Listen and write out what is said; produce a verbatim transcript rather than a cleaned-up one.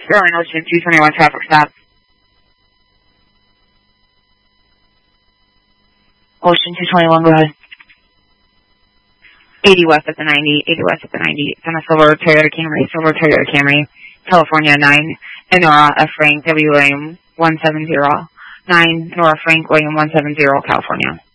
Sterling Ocean two twenty-one traffic stop. Ocean two twenty-one, go ahead. eighty west at the ninety, eighty west at the ninety. It's on a silver Toyota Camry, silver Toyota Camry, California nine, Nora F. Frank, W. William one seven zero. nine, Nora Frank, William one seven zero, California.